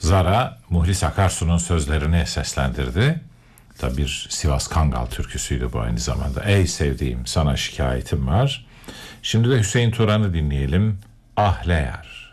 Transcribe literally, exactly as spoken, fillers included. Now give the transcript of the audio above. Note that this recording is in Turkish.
Zara Muhlis Akarsu'nun sözlerini seslendirdi. Tabi bir Sivas Kangal türküsüydü bu aynı zamanda. Ey sevdiğim, sana şikayetim var. Şimdi de Hüseyin Turan'ı dinleyelim. Ahle yar.